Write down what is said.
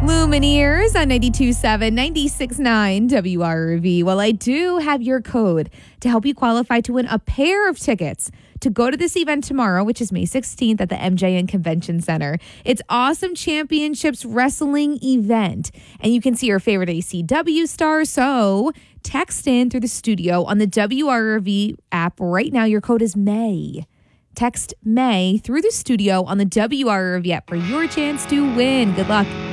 Lumineers on 92.7, 96.9 WRV. Well, I do have your code to help you qualify to win a pair of tickets to go to this event tomorrow, which is May 16th at the MJN Convention Center. It's Awesome Championships Wrestling event, and you can see your favorite ACW stars. So text in through the studio on the WRV app right now. Your code is May. Text May through the studio on the WRV app for your chance to win. Good luck.